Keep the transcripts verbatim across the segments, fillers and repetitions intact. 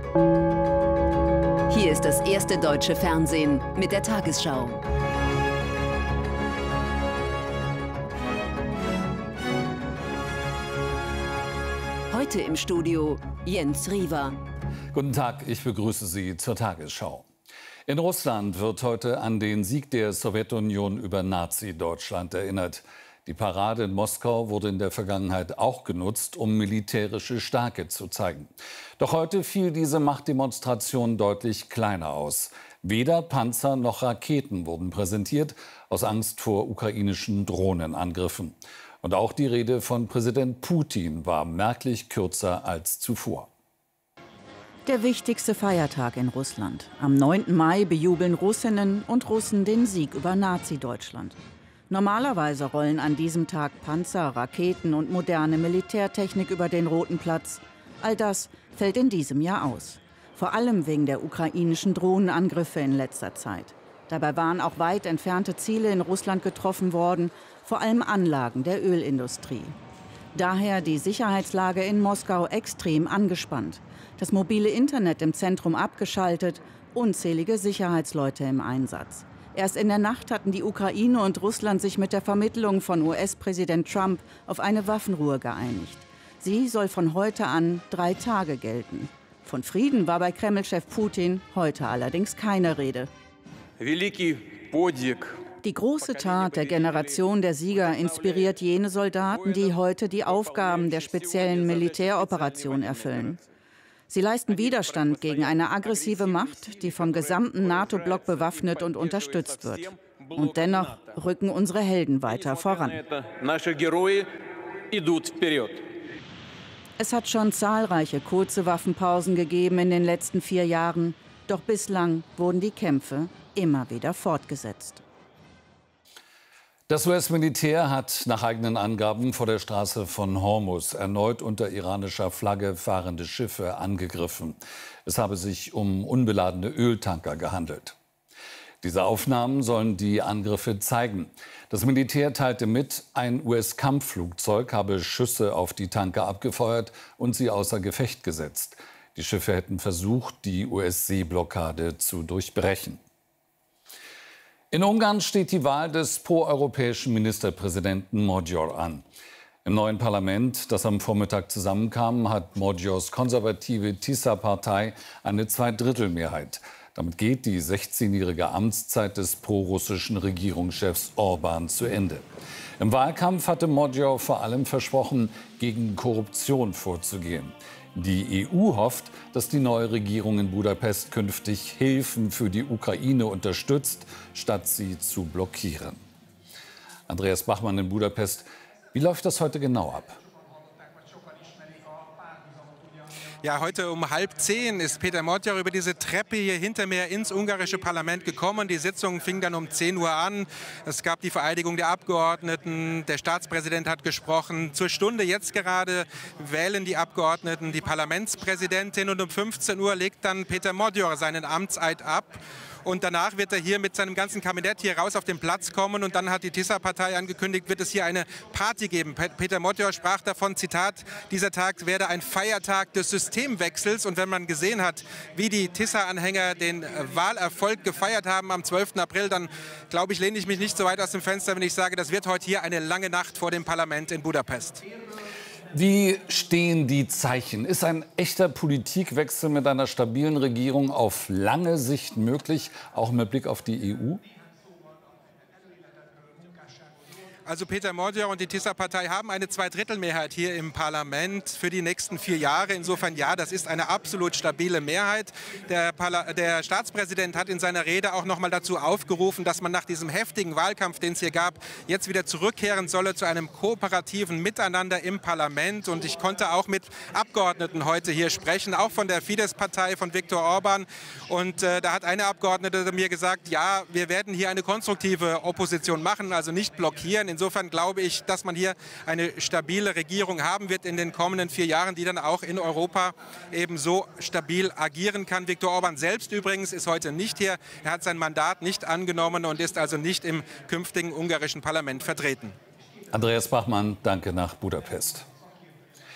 Hier ist das erste deutsche Fernsehen mit der Tagesschau. Heute im Studio Jens Riewer. Guten Tag, ich begrüße Sie zur Tagesschau. In Russland wird heute an den Sieg der Sowjetunion über Nazi-Deutschland erinnert. Die Parade in Moskau wurde in der Vergangenheit auch genutzt, um militärische Stärke zu zeigen. Doch heute fiel diese Machtdemonstration deutlich kleiner aus. Weder Panzer noch Raketen wurden präsentiert, aus Angst vor ukrainischen Drohnenangriffen. Und auch die Rede von Präsident Putin war merklich kürzer als zuvor. Der wichtigste Feiertag in Russland. Am neunten Mai bejubeln Russinnen und Russen den Sieg über Nazi-Deutschland. Normalerweise rollen an diesem Tag Panzer, Raketen und moderne Militärtechnik über den Roten Platz. All das fällt in diesem Jahr aus. Vor allem wegen der ukrainischen Drohnenangriffe in letzter Zeit. Dabei waren auch weit entfernte Ziele in Russland getroffen worden, vor allem Anlagen der Ölindustrie. Daher die Sicherheitslage in Moskau extrem angespannt. Das mobile Internet im Zentrum abgeschaltet, unzählige Sicherheitsleute im Einsatz. Erst in der Nacht hatten die Ukraine und Russland sich mit der Vermittlung von U S-Präsident Trump auf eine Waffenruhe geeinigt. Sie soll von heute an drei Tage gelten. Von Frieden war bei Kreml-Chef Putin heute allerdings keine Rede. Die große Tat der Generation der Sieger inspiriert jene Soldaten, die heute die Aufgaben der speziellen Militäroperation erfüllen. Sie leisten Widerstand gegen eine aggressive Macht, die vom gesamten NATO-Block bewaffnet und unterstützt wird. Und dennoch rücken unsere Helden weiter voran. Es hat schon zahlreiche kurze Waffenpausen gegeben in den letzten vier Jahren. Doch bislang wurden die Kämpfe immer wieder fortgesetzt. Das U S-Militär hat nach eigenen Angaben vor der Straße von Hormuz erneut unter iranischer Flagge fahrende Schiffe angegriffen. Es habe sich um unbeladene Öltanker gehandelt. Diese Aufnahmen sollen die Angriffe zeigen. Das Militär teilte mit, ein U S-Kampfflugzeug habe Schüsse auf die Tanker abgefeuert und sie außer Gefecht gesetzt. Die Schiffe hätten versucht, die U S-Seeblockade zu durchbrechen. In Ungarn steht die Wahl des proeuropäischen Ministerpräsidenten Magyar an. Im neuen Parlament, das am Vormittag zusammenkam, hat Magyars konservative Tisza-Partei eine Zweidrittelmehrheit. Damit geht die sechzehnjährige Amtszeit des prorussischen Regierungschefs Orbán zu Ende. Im Wahlkampf hatte Magyar vor allem versprochen, gegen Korruption vorzugehen. Die E U hofft, dass die neue Regierung in Budapest künftig Hilfen für die Ukraine unterstützt, statt sie zu blockieren. Andreas Bachmann in Budapest. Wie läuft das heute genau ab? Ja, heute um halb zehn ist Peter Magyar über diese Treppe hier hinter mir ins ungarische Parlament gekommen. Die Sitzung fing dann um zehn Uhr an. Es gab die Vereidigung der Abgeordneten. Der Staatspräsident hat gesprochen. Zur Stunde jetzt gerade wählen die Abgeordneten die Parlamentspräsidentin. Und um fünfzehn Uhr legt dann Peter Magyar seinen Amtseid ab. Und danach wird er hier mit seinem ganzen Kabinett hier raus auf den Platz kommen. Und dann hat die Tisza-Partei angekündigt, wird es hier eine Party geben. Peter Magyar sprach davon, Zitat, dieser Tag werde ein Feiertag des Systemwechsels. Und wenn man gesehen hat, wie die Tisza-Anhänger den Wahlerfolg gefeiert haben am zwölften April, dann glaube ich, lehne ich mich nicht so weit aus dem Fenster, wenn ich sage, das wird heute hier eine lange Nacht vor dem Parlament in Budapest. Wie stehen die Zeichen? Ist ein echter Politikwechsel mit einer stabilen Regierung auf lange Sicht möglich, auch mit Blick auf die E U? Also Peter Magyar und die Tisza-Partei haben eine Zweidrittelmehrheit hier im Parlament für die nächsten vier Jahre. Insofern ja, das ist eine absolut stabile Mehrheit. Der, Parla- der Staatspräsident hat in seiner Rede auch noch mal dazu aufgerufen, dass man nach diesem heftigen Wahlkampf, den es hier gab, jetzt wieder zurückkehren solle zu einem kooperativen Miteinander im Parlament. Und ich konnte auch mit Abgeordneten heute hier sprechen, auch von der Fidesz-Partei von Viktor Orbán. Und äh, da hat eine Abgeordnete mir gesagt, ja, wir werden hier eine konstruktive Opposition machen, also nicht blockieren. Insofern glaube ich, dass man hier eine stabile Regierung haben wird in den kommenden vier Jahren, die dann auch in Europa eben so stabil agieren kann. Viktor Orbán selbst übrigens ist heute nicht hier. Er hat sein Mandat nicht angenommen und ist also nicht im künftigen ungarischen Parlament vertreten. Andreas Bachmann, danke nach Budapest.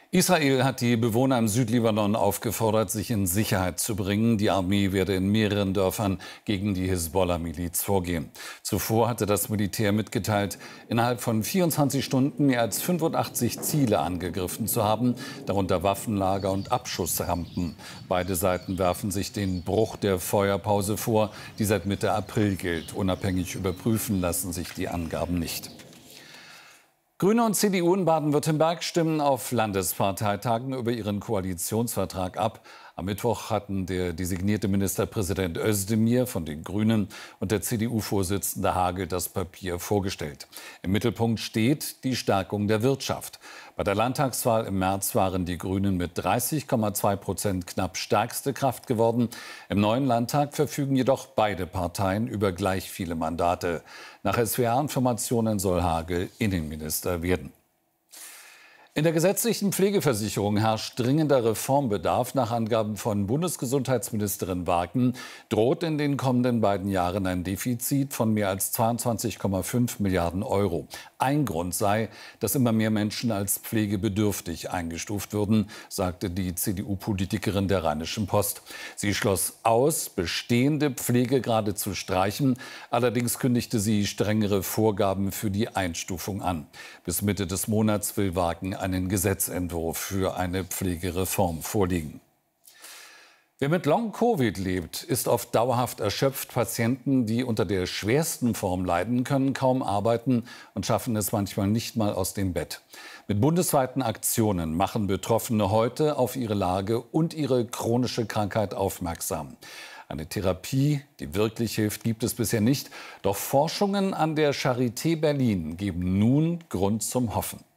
Israel hat die Bewohner im Südlibanon aufgefordert, sich in Sicherheit zu bringen. Die Armee werde in mehreren Dörfern gegen die Hisbollah-Miliz vorgehen. Zuvor hatte das Militär mitgeteilt, innerhalb von vierundzwanzig Stunden mehr als fünfundachtzig Ziele angegriffen zu haben, darunter Waffenlager und Abschussrampen. Beide Seiten werfen sich den Bruch der Feuerpause vor, die seit Mitte April gilt. Unabhängig überprüfen lassen sich die Angaben nicht. Grüne und C D U in Baden-Württemberg stimmen auf Landesparteitagen über ihren Koalitionsvertrag ab. Am Mittwoch hatten der designierte Ministerpräsident Özdemir von den Grünen und der C D U-Vorsitzende Hagel das Papier vorgestellt. Im Mittelpunkt steht die Stärkung der Wirtschaft. Bei der Landtagswahl im März waren die Grünen mit dreißig Komma zwei Prozent knapp stärkste Kraft geworden. Im neuen Landtag verfügen jedoch beide Parteien über gleich viele Mandate. Nach S W R-Informationen soll Hagel Innenminister werden. In der gesetzlichen Pflegeversicherung herrscht dringender Reformbedarf. Nach Angaben von Bundesgesundheitsministerin Wagen droht in den kommenden beiden Jahren ein Defizit von mehr als zweiundzwanzig Komma fünf Milliarden Euro. Ein Grund sei, dass immer mehr Menschen als pflegebedürftig eingestuft würden, sagte die C D U-Politikerin der Rheinischen Post. Sie schloss aus, bestehende Pflegegrade zu streichen. Allerdings kündigte sie strengere Vorgaben für die Einstufung an. Bis Mitte des Monats will Wagen einen Gesetzentwurf für eine Pflegereform vorlegen. Wer mit Long-Covid lebt, ist oft dauerhaft erschöpft. Patienten, die unter der schwersten Form leiden, können kaum arbeiten und schaffen es manchmal nicht mal aus dem Bett. Mit bundesweiten Aktionen machen Betroffene heute auf ihre Lage und ihre chronische Krankheit aufmerksam. Eine Therapie, die wirklich hilft, gibt es bisher nicht. Doch Forschungen an der Charité Berlin geben nun Grund zum Hoffen.